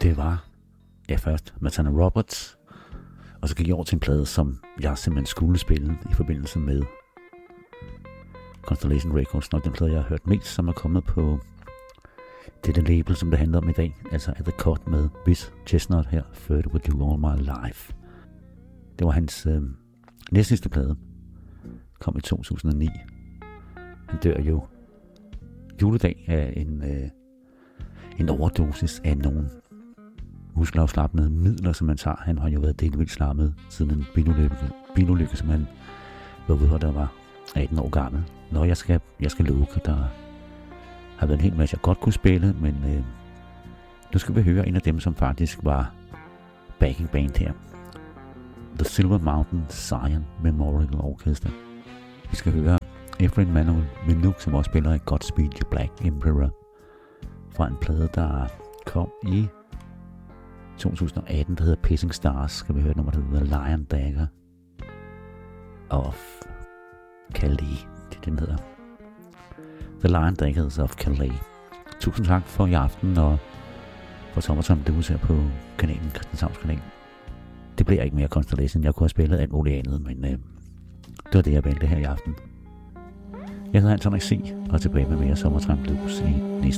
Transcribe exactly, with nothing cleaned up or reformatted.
Det var, ja først, Matana Roberts, og så gik jeg over til en plade, som jeg simpelthen skulle spille i forbindelse med Constellation Records, nok den plade, jeg har hørt mest, som er kommet på det label, som det handler om i dag, altså At The Cut med Biz Chestnut her, Further With You All My Life. Det var hans øh, næstsidste plade, kom i to tusind og ni. Han dør jo juledag af en, øh, en overdosis af nogle muskelafslappende midler, som man tager. Han har jo været delvis slammet siden en bilulykke, bilulykke som han var ude, der var atten år gammel. Nå, jeg skal, jeg skal lukke, der har været en hel masse, jeg godt kunne spille, men øh, nu skal vi høre en af dem, som faktisk var backing band her. The Silver Mountain Zion Memorial Orchestra. Vi skal høre Efrain Manuel Minuk, som også spiller i Godspeed You Black Emperor, fra en plade, der kom i to tusind og atten, der hedder Pissing Stars. Skal vi høre et nummer, der hedder Lion Dagger of Calais. Det er den hedder. The Lion Daggers of Calais. Tusind tak for i aften, og for Summertime Blues her på kanalen, Christianshavns kanal. Det bliver ikke mere Constellation. Jeg kunne have spillet alt muligt andet, men øh, det var det, jeg valgte her i aften. Jeg hedder Anton C. og tilbage med mere Summertime Blues i næste